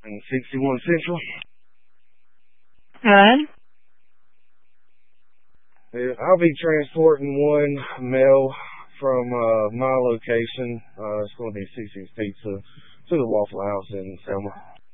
and 61 Central. Good. I'll be transporting one male from my location. It's going to be 66 Pizza to the Waffle House in Selma.